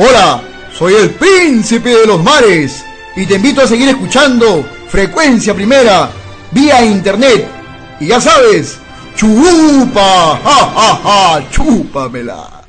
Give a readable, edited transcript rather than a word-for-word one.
Hola, soy el príncipe de los mares y te invito a seguir escuchando Frecuencia Primera vía internet. Y ya sabes, chupa, ja, ja, ja, chúpamela.